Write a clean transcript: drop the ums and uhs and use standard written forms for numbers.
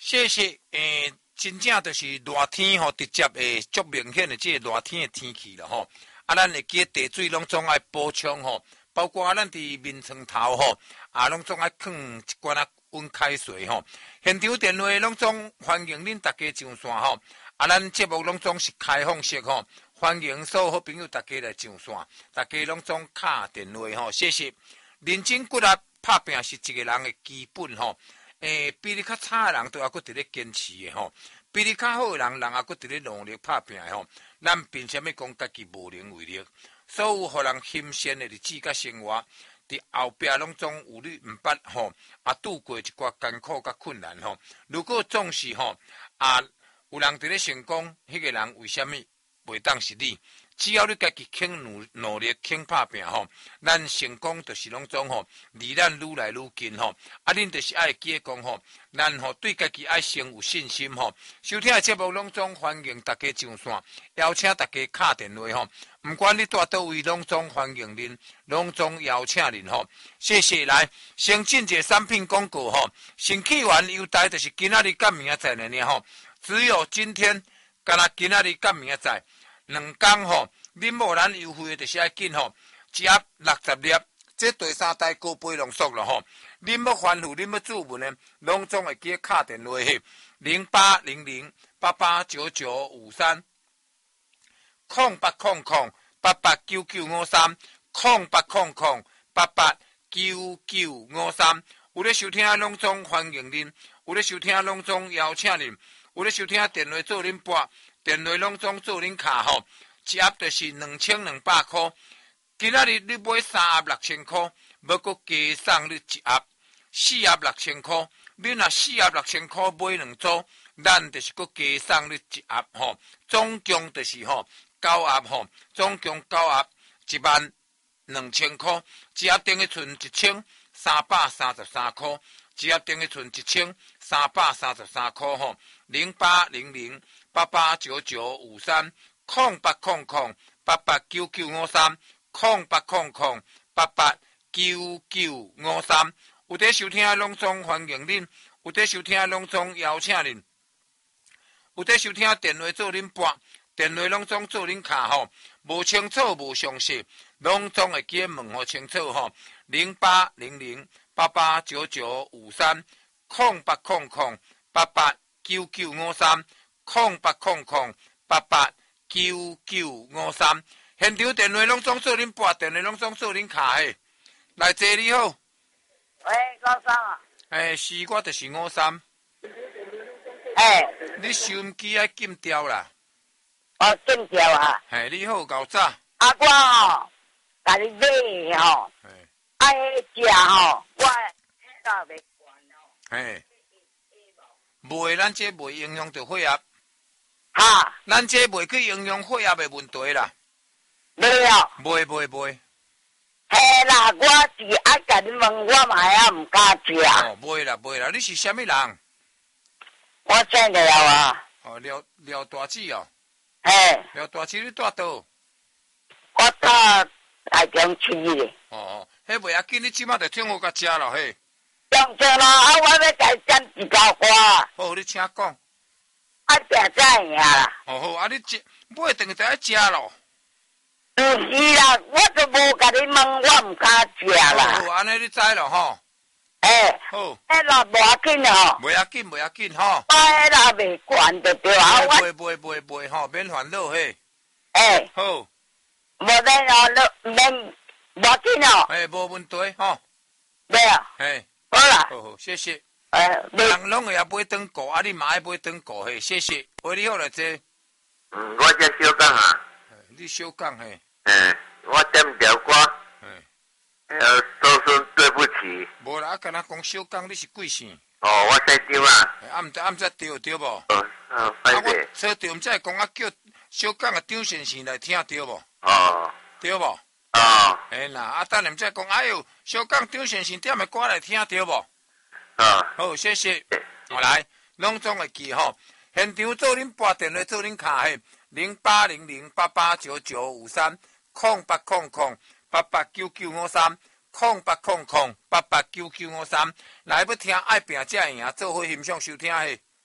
谢谢真正就是热天吼，直接足明显的这个热天的天气了吼。咱会记地水拢总爱补充吼，包括咱伫面床头吼，拢总爱放一罐温开水吼。现场电话拢总欢迎恁大家上线吼，咱节目拢总是开放式吼，欢迎所有好朋友大家来上线，大家拢总敲电话吼，谢谢。认真骨力拍拼是一个人的基本吼。比你较差的人都还佫伫咧坚持的吼，比你较好的人还佫伫咧努力拍拼的吼。咱凭啥物讲家己无能为力？所有互人欣赏的日子甲生活，伫后壁拢总有你毋捌吼，度过一寡艰苦甲困难吼。如果总是吼有人伫咧成功，迄个人为虾米袂当是你？只要你家己肯努力肯拍拼吼，咱成功就是拢总吼，离咱愈来愈近吼。恁就是爱记讲吼，咱吼对家己爱先有信心吼。收听的节目拢总欢迎大家上线，邀请大家敲电话吼。毋管你住倒位，拢总欢迎恁，拢总邀请恁吼。谢谢来，先进一个产品广告吼。新起源优待就是今仔日甲明仔载呢吼，只有今天，干那今仔日甲明仔载。2天吼，恁无咱优惠的就是爱紧吼，一盒60粒，这第3代高杯浓缩了吼。恁要欢呼，恁要注文呢，拢总会记敲电话去0800889953 0800889953 0800889953。有咧收听拢总欢迎恁，有咧收听拢总邀请恁，有咧收听电话做恁拨。电话拢总做恁卡吼，一盒就是2200块。今仔日你买3盒6000块，要搁加送你一盒，4盒6000块。你若4盒6000块买2组，咱就是搁加送你一盒吼。总共就是吼9盒吼，总共9盒12000块。一盒等于剩1333块，一盒等于剩1333块吼。0800889953 0800889953 0800889953。有在收听拢总欢迎恁，有在收听拢总邀请恁，有在收听电话做恁拨，电话拢总做恁卡吼。无清楚无详细，拢总会记问好清楚吼。0800889953 0800889953 0800889953。现场电话拢总做恁拨，电话拢总做恁卡嘿。来坐你好。 喂，高三啊。 是，我就是53。你收音机爱禁掉啦。 禁掉啊。 你好，够早。 我吼，甲你买吼，爱食吼，我倒袂惯哦。卖咱这卖营养就血压。 哈。 咱这卖去营养血压的问题啦。 没有。 卖。 嘿啦，我是爱甲你问，我嘛还唔敢食。 卖啦，你是啥物人？ 我姓廖啊。 廖大姊哦。廖大姊你住倒？ 我住台中市咧。 迄袂要紧，你即马就听我甲食咯嘿。 中正咯，我要甲你讲一条话。 好，你请讲。 食才会赢啦。 好，你买等于就爱食咯。 毋是啦，我就无甲你问，我唔敢食啦。 好，安尼你知咯吼。好。 迄啦无要紧吼。 袂要紧吼。 我迄啦袂惯就对啊。 袂吼，免烦恼嘿。好。 无免哦，免无要紧哦。 无问题吼。 对啊。好啦。 好，谢谢。人拢会买转顾，你嘛爱买转顾嘿，谢谢。喂，你好来坐。 我这小讲啊。 你小讲嘿。 我点条歌。周孙对不起。 无啦，敢若讲小讲，你是贵姓？ 我姓张啊。 暗才对无？ 歹势。 我错对，毋才会讲叫小讲的张先生来听对无？对无？啦，等下毋才讲，哎哟，小讲张先生点的歌来听对无？好，谢谢。来，拢总会记吼。现场做恁拨电话做恁卡嘿，0800889953 0800889953 0800889953。来要听爱拼才会赢，做伙欣赏收听嘿。